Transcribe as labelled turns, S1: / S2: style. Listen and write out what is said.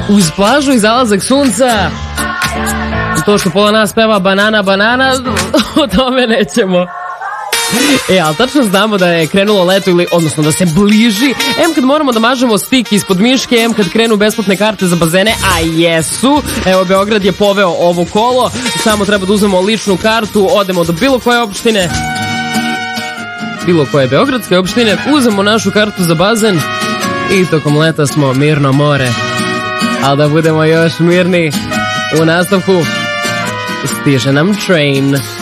S1: uz plažu i zalazak sunca. To što pola nas peva banana, banana, o tome nećemo. Ali tačno znamo da je krenulo leto ili, odnosno da se bliži. Kad moramo da mažemo stik ispod miške, kad krenu besplatne karte za bazene, a jesu. Evo, Beograd je poveo ovo kolo. Samo treba da uzmemo ličnu kartu, odemo do bilo koje opštine, bilo koje beogradske opštine, uzmemo našu kartu za bazen i tokom leta smo mirno more. Ali da budemo još mirni, u nastavku stiže nam Train.